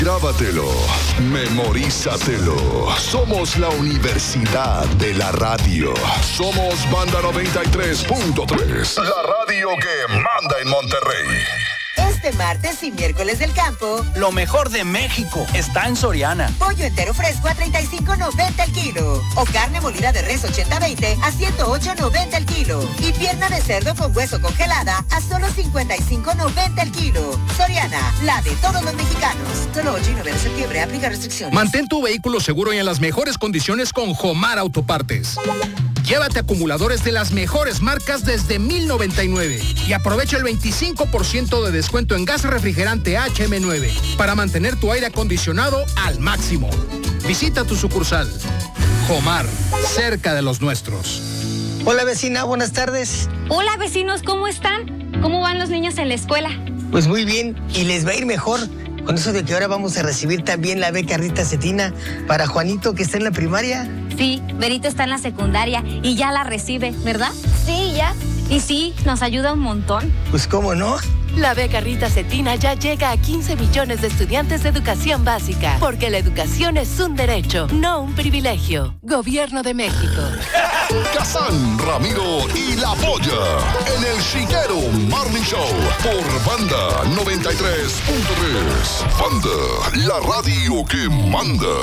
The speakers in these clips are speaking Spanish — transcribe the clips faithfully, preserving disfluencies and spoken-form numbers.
Grábatelo, memorízatelo. Somos la Universidad de la Radio. Somos Banda noventa y tres punto tres. La radio que manda en Monterrey. Este martes y miércoles del campo, lo mejor de México está en Soriana. Pollo entero fresco a treinta y cinco noventa el kilo. O carne molida de res ochenta veinte a ciento ocho noventa el kilo. Y pierna de cerdo con hueso congelada a solo cincuenta y cinco noventa el kilo. Soriana, la de todos los mexicanos. Solo ocho y nueve de septiembre, aplica restricciones. Mantén tu vehículo seguro y en las mejores condiciones con Jomar Autopartes. Llévate acumuladores de las mejores marcas desde mil noventa y nueve y aprovecha el veinticinco por ciento de descuento en gas refrigerante H M nueve para mantener tu aire acondicionado al máximo. Visita tu sucursal. Jomar, cerca de los nuestros. Hola vecina, buenas tardes. Hola vecinos, ¿cómo están? ¿Cómo van los niños en la escuela? Pues muy bien, y les va a ir mejor con eso de que ahora vamos a recibir también la beca Rita Cetina para Juanito, que está en la primaria. Sí, Berito está en la secundaria y ya la recibe, ¿verdad? Sí, ya. Y sí, nos ayuda un montón. Pues cómo no. La beca Rita Cetina ya llega a quince millones de estudiantes de educación básica, porque la educación es un derecho, no un privilegio. Gobierno de México. Kazán, Ramiro y La Polla en el Chiquero Morning Show por Banda noventa y tres punto tres. Banda, la radio que manda.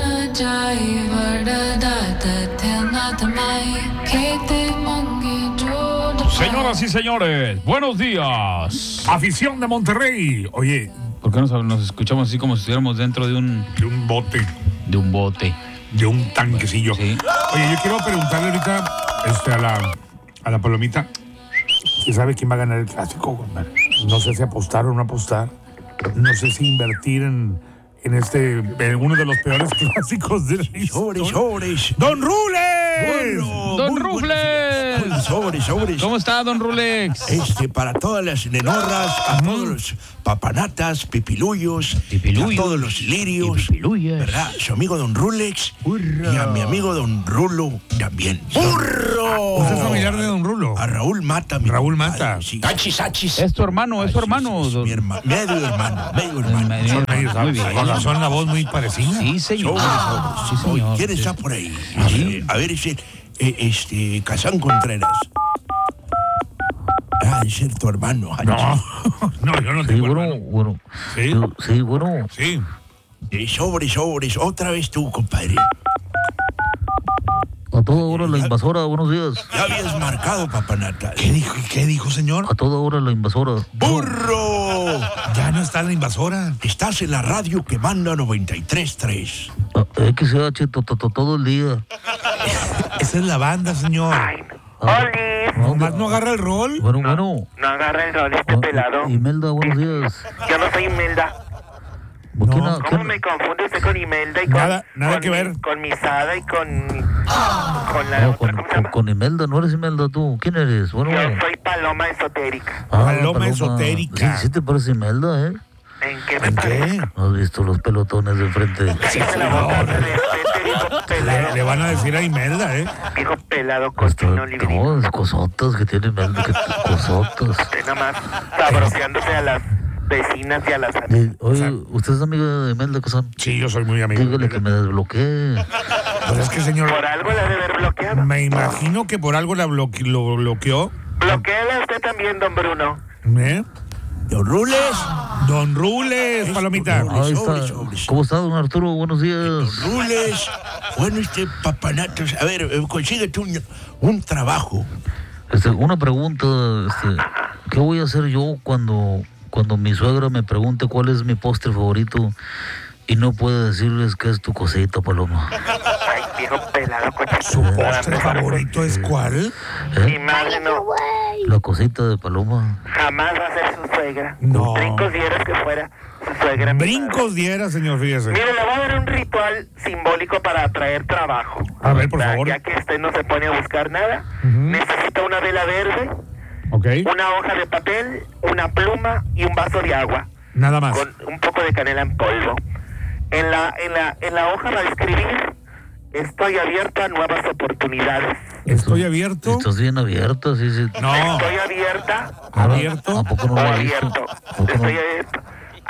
Señoras y señores, buenos días. Afición de Monterrey. Oye, ¿por qué nos, nos escuchamos así como si estuviéramos dentro de un... De un bote. De un bote. De un tanquecillo. Sí. Oye, yo quiero preguntarle ahorita este, a, la, a la Palomita, ¿quién sabe quién va a ganar el clásico? No sé si apostar o no apostar. No sé si invertir en... En este, en uno de los peores clásicos de la historia. Sobres, sobres. ¡Don Rulex! Bueno, ¡Don Rulex! Sobres, sobres. ¿Cómo está, Don Rulex? Este, para todas las nenorras, a todos los papanatas, pipiluyos, Pipiluyos. a todos los lirios, ¿verdad? Su amigo Don Rulex. ¡Burro! Y a mi amigo Don Rulo también. ¡Burro! ¿Usted es familiar de Don Rulo? A Raúl Mata. Mi Raúl compadre, Mata. Sí. Achis, achis. Es tu hermano, es tu hermano. Sí, sí, sí, mi hermano. Medio hermano, medio hermano. Medio hermano. Muy bien. Con razón la voz muy parecida. Sí, señor. Sobres, Ah, sobres. sí, señor. ¿Quién está por ahí? Sí. A ver, ese, eh, este, Kazán Contreras. Ah, de ser tu hermano. No, no, yo no Sí, tengo bueno, hermano. bueno. ¿Sí? Yo- Sí, bueno. Sí. Eh, sobres, sobres. Otra vez tú, compadre. A toda hora la invasora, buenos días. Ya habías marcado, papanata. ¿Qué dijo, qué dijo, señor? A toda hora la invasora. ¡Burro! Ya no está la invasora. Estás en la radio que manda noventa y tres punto tres. Ah, X H to- to- to- todo el día. Esa es la banda, señor. Ah, ¿Nomás no agarra el rol? Bueno, bueno. No agarra el rol este Ah, pelado. Imelda, buenos días. Yo no soy Imelda. ¿Por qué No. na- ¿Cómo qué- me confunde usted con Imelda y con... Nada- nada con que mi- ver. Con Misada y con... Con la No, otra, con, ¿cómo se con, llama? con Imelda, ¿no eres Imelda tú? ¿Quién eres? Bueno, Yo bueno. soy Paloma Esotérica. Ah, Paloma esotérica. Sí, sí te parece Imelda, ¿eh? ¿En qué me ¿En parece? qué? ¿No has visto los pelotones de frente? Cállate la boca, de repente, viejo Le, pelado. le van a decir a Imelda, ¿eh? Viejo pelado, Esto- cochino, librito. no, las cosotas que tiene Imelda, que cosotas. Usted nada más sabroseándose a las vecinas y a las... Eh, Oye, O sea- ¿usted es amiga de Imelda Kazán? Sí, yo soy muy amigo. Dígale que me desbloquee. Pues es que, señor, Por algo la debe haber bloqueado. me imagino que por algo la bloque- lo bloqueó. Bloquéala usted también, don Bruno. ¿Eh? Don Rules. Don Rules, Palomita. Rules. Ahí sobres, está. sobres. ¿Cómo está, don Arturo? Buenos días. Don Rules. Bueno, este papanato. A ver, eh, consíguete un, un trabajo. Este, una pregunta, este, ¿qué voy a hacer yo cuando, cuando mi suegra me pregunte cuál es mi postre favorito y no puede decirles qué es tu cosita, Paloma? Ay, viejo pelado, cochino. ¿Su postre favorito es cuál? Mi ¿Eh? madre no. La cosita de Paloma. Jamás va a ser su suegra. No. Brincos dieras que fuera su suegra. mi Brincos diera, señor, fíjese. madre. Mire, le voy a dar un ritual simbólico para atraer trabajo. A ver, por Ya- favor. Ya que usted no se pone a buscar nada, Ujú. necesita una vela verde, Ok. una hoja de papel, una pluma y un vaso de agua Nada más. con un poco de canela en polvo. En la, en la, en la hoja va a escribir: estoy abierto a nuevas oportunidades. Estoy abierto. Estás bien abierta, sí, sí. No. Estoy abierta Abierto. ¿A poco no o lo he visto? abierto. ¿A poco no? Estoy abierto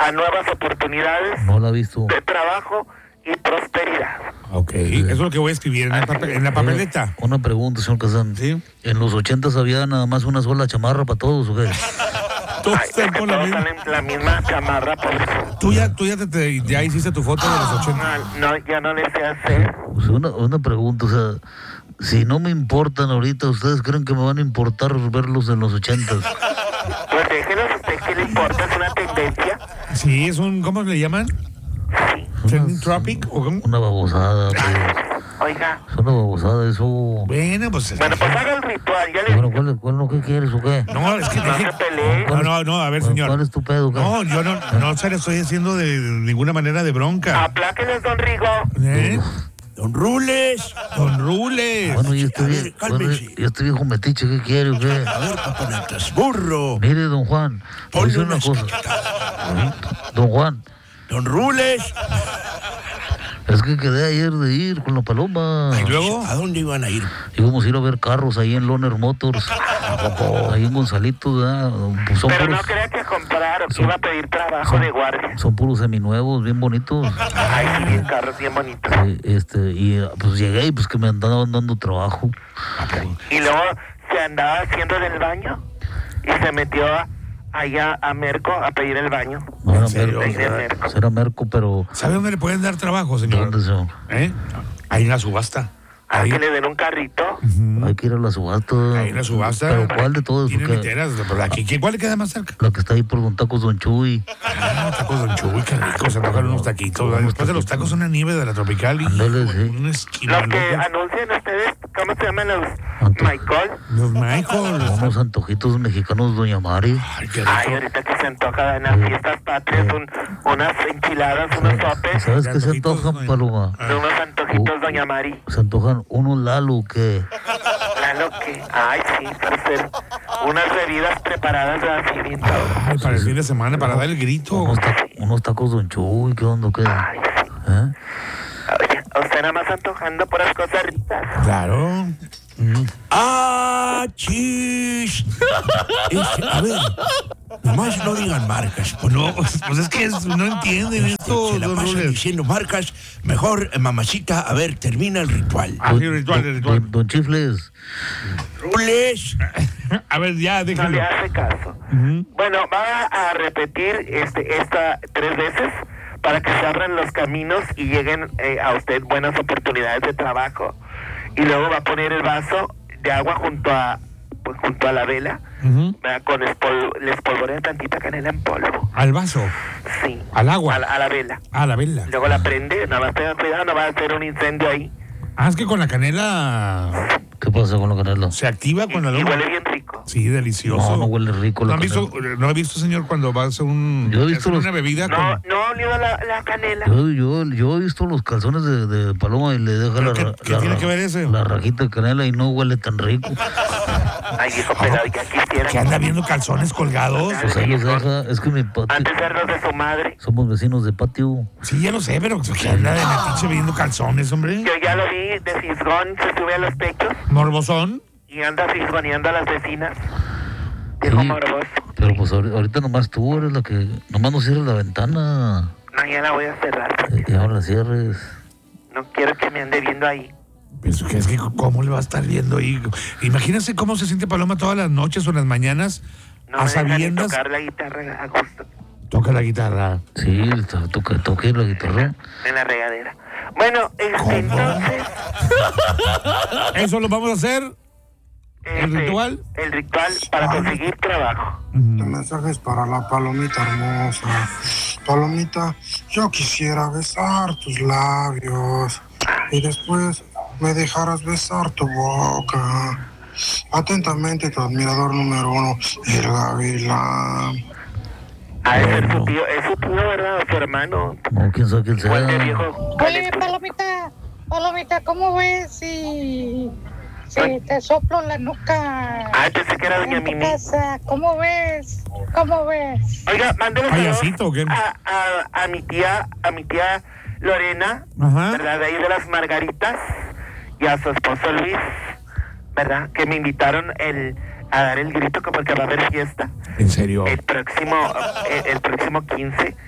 a nuevas oportunidades No la he visto. de trabajo y prosperidad. Ok, eso es lo que voy a escribir en la, papel- en la papeleta. Eh, Una pregunta, señor Kazán. ¿Sí? ¿En los ochentas había nada más una sola chamarra para todos o qué? Todos Ay, están es que con la todos misma. salen la misma chamarra, por eso. Tú ya, tú ya, te, te- ya hiciste tu foto de los ochenta. No, no, ya no le sé hacer. O sea, una, una pregunta, o sea, si no me importan ahorita, ¿ustedes creen que me van a importar verlos en los ochentas? Pues déjenos, ¿a usted qué le importa? Es una tendencia. Sí, es un, ¿cómo le llaman? ¿Trending Tropic? ¿O cómo? Una babosada, pues. Oiga, Es una babosada, eso. Bueno, pues... bueno, pues haga el ritual, ya le Bueno, ¿cuál, cuál, no, ¿qué quieres o qué? No, es que no deje- se pelee. No, no, no, a ver, ¿Cuál- señor. ¿Cuál es tu pedo? qué? No, yo no, no se le estoy haciendo de ninguna manera de bronca. Apláqueles, don Rigo. ¿Eh? Don Rules. Don Rules. Bueno, y este, A ver, vie- bueno, cálmese. y este viejo metiche, ¿qué quiere o qué? A ver, papanatas, burro. Mire, don Juan, le voy a Ponle decir una unas cosa. caquetadas. Don Juan, Don Rules. es que quedé ayer de ir con la paloma. ¿Y luego? ¿A dónde iban a ir? Íbamos a ir a ver carros ahí en Loner Motors. Ahí en Gonzalito, ¿verdad? Pues son Pero no puros, crea que comprar o que son- iba a pedir trabajo son- de guardia. son puros seminuevos, bien bonitos. Ay, sí, bien carros, bien bonitos. Eh, este, y pues llegué y pues que me andaban dando trabajo. Y luego se andaba haciendo del baño y se metió a- allá a Merco a pedir el baño. No era serio? Merco, Ahí de Merco. era Merco, pero ¿Sabe dónde le pueden dar trabajo, señor? ¿dónde se? ¿Eh? Ahí en la subasta. A Ahí, que le den un carrito. Hay que ir a la subasta. ahí en la subasta. ¿Pero cuál de todos? Tiene Porque literas. Pero aquí, ¿qué- ¿cuál le queda más cerca? la que está ahí por Don Tacos Don Chuy. Ah, tacos Don Chuy, qué rico. Se tocan unos taquitos. Después de los tacos, una nieve de la Tropical. Y Ándale, sí. un Los esquimaloco. que anuncian ustedes, ¿cómo se llaman los? Anto- Michael. Los Michael. Unos antojitos mexicanos Doña Mari. Ay, qué Ay, rico. ahorita que se antoja en las fiestas patrias, un, unas enchiladas, unos sopes, ¿Sabes qué se antojitos, antojan, doña- Paloma? de unos antojitos, Uh. doña Mari. Se antojan unos Lalo, ¿qué? Claro que, ay, sí, para hacer unas bebidas preparadas así bien todo. Ay, para el fin de semana, para dar el grito. Unos, ta- unos tacos Don Chuy, ¿qué onda, qué? Ay, sí. ¿Eh? Oye, usted nada más antojando puras cosas ricas. Claro. ¡Ah, chis! Este, a ver, nomás no digan marcas. Pues No, pues, pues es que es- no entienden esto, se la don pasan Rules. diciendo marcas. Mejor, eh, mamacita, a ver, termina el ritual. Ah, sí, ritual, el ritual. Don, don Chifles, Rules. A ver, ya, No déjalo. le hace caso. Bueno, va a repetir este esta tres veces para que se abran los caminos y lleguen eh, a usted buenas oportunidades de trabajo. Y luego va a poner el vaso de agua junto a pues, junto a la vela, Ujú. ¿verdad? Con espol le espolvorea tantita canela en polvo. Al vaso. Sí. Al agua. A la, a la vela. Ah, la vela. Luego la prende, nada más tenga cuidado, no va a hacer un incendio ahí. Ah, es que con la canela ¿qué pasa con la canela? se activa Y, con la y luma. huele bien rico. Sí, delicioso. No, no huele rico ¿No la han visto, canela. ¿No ha visto, señor, cuando va a hacer un, Yo he visto hacer los- una bebida No, con... no ha olido la, la canela. Yo, yo, yo he visto los calzones de, de Paloma y le deja ¿Pero la, qué- ra- qué la tiene ra- que ver eso? la rajita de canela y no huele tan rico. Ay, hijo pelado, ya quisiera. Que anda viendo calzones colgados. Pues ahí los deja. Es que mi patio, Antes de los de su madre. somos vecinos de patio. Sí, ya lo sé, pero que anda de metiche viendo calzones, hombre. Yo ya lo vi de fisgón, se sube a los pechos Morbosón. y anda fisgoneando a las vecinas. Viejo Sí, morboso. pero pues ahori- ahorita nomás tú eres la que... Nomás no cierres la ventana. No, ya la voy a cerrar. eh, Y ahora la cierres. No quiero que me ande viendo ahí. Pienso que es que cómo le va a estar viendo ahí. Imagínense cómo se siente Paloma todas las noches o en las mañanas No a me deja ni sabiendas. tocar la guitarra a gusto Toca la guitarra. Sí, to- toca, toque la guitarra. en la regadera. Bueno, este, entonces... Eso lo vamos a hacer. ¿El este, ritual? El ritual para conseguir trabajo. El mensaje es para la palomita hermosa. Palomita, yo quisiera besar tus labios y después me dejarás besar tu boca. Atentamente, tu admirador número uno, el gavilán. Ah, ese es su tío, es su tío, ¿verdad? O su hermano. No, quién sabe quién Igual de sea. viejo. Oye, Palomita, Palomita, ¿cómo ves si, si te soplo la nuca Ah, pensé que era doña en tu Mimi. casa? ¿Cómo ves? ¿Cómo ves? Oiga, mándele saludos ¿Payasito o qué? a, a, a mi tía, a mi tía Lorena, Ajá. ¿verdad? De ahí de las Margaritas, y a su esposo Luis, ¿verdad? Que me invitaron el, a dar el grito que porque va a haber fiesta ¿En serio? el próximo, el, el próximo quince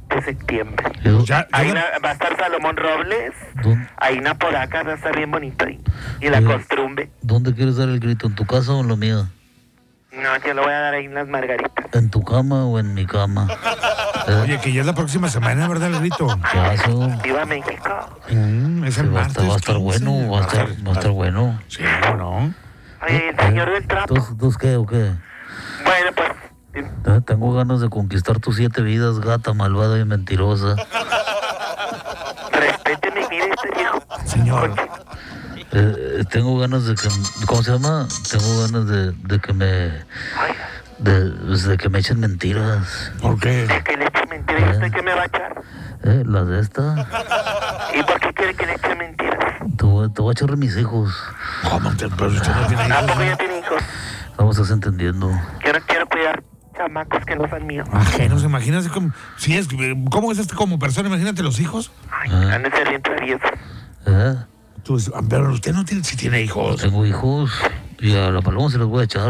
de septiembre. Ya, Ahí ya- na- va a estar Salomón Robles, ¿Dónde, ahí Napodaca va a estar bien bonito ahí. Y la Eh. Costrumbe. ¿Dónde quieres dar el grito? ¿En tu casa o en la mía? No, yo lo voy a dar ahí en las Margaritas. ¿En tu cama o en mi cama? Eh, Oye, que ya es la próxima semana, ¿verdad, el grito? ¿Qué hazo? Viva México. Mm, es el Va a martes. estar, va a estar quince. bueno, va a estar, va a estar bueno. Sí, ¿no? Oye, el señor del trapo. ¿Tú, tú qué o qué? Bueno, pues, Eh, Tengo ganas de conquistar tus siete vidas, gata malvada y mentirosa. respéteme, mire este viejo. Señor. Eh, tengo ganas de que... ¿Cómo se llama? Tengo ganas de, de que me... Oiga, De, pues, de que me echen mentiras. ¿Por qué? ¿de qué le eche mentira? ¿Y usted qué me va a echar? ¿Eh? Las de esta. ¿Y por qué quiere que le eche mentiras? Te voy, te voy a echar de mis hijos. ¿Cómo? te- Pero usted no tiene ¿A hijos. poco ya tiene hijos? No estás entendiendo. Quiero, quiero cuidar chamacos que no son míos. Ajenos, imagínate cómo... Sí, es, ¿cómo es este como persona? Imagínate los hijos. Ay, Ah. han de ser bien traviesos. ¿Eh? Tú, pero usted no tiene, si tiene hijos. Tengo hijos. Y a la paloma se los voy a echar.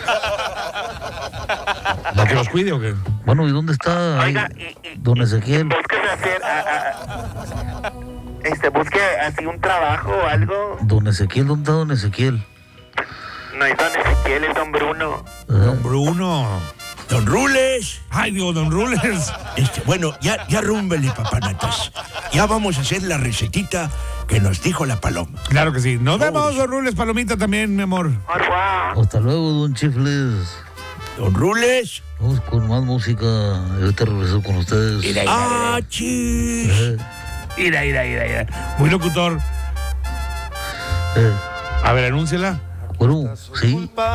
¿Para que los cuide o qué? Bueno, ¿y dónde está ahí, Oiga, y, y, don Ezequiel? Búsquese hacer, a- a- este, busque así un trabajo o algo. Don Ezequiel, ¿dónde está don Ezequiel? No es don Ezequiel, es don Bruno. ¿Eh? Don Bruno. Don Rules. Ay, digo, don Rules. Este, bueno, ya, ya rúmbele, papanatas. Ya vamos a hacer la recetita que nos dijo la paloma. Claro que sí. Nos vemos, don Rules. Palomita también, mi amor. Au revoir. Hasta luego, don Chifles. Don Rules. Vamos con más música. Ahorita regreso con ustedes. Ah, chis. ¿Eh? Ira, ira, ira, ira. Muy locutor. ¿Eh? A ver, anúnciala. Bueno, sí.